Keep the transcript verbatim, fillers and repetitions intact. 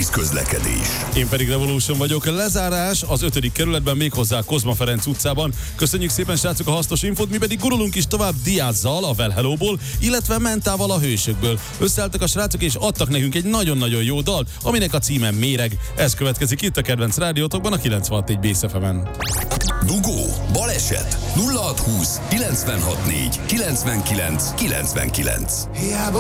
közlekedés. Én pedig Revolution vagyok. Lezárás az ötödik kerületben, méghozzá Kozma Ferenc utcában. Köszönjük szépen, srácok, a hasznos infót, mi pedig gurulunk is tovább Diázzal, a Well Hello-ból, illetve Mentával, a Hősökből. Összeálltak a srácok és adtak nekünk egy nagyon-nagyon jó dalt, aminek a címe Méreg. Ez következik itt a kedvenc rádiótokban, a kilencvenhat négy Bész ef emen. Dugó, baleset, nulla hat húsz kilencvenhat négy kilencvenkilenc kilencvenkilenc.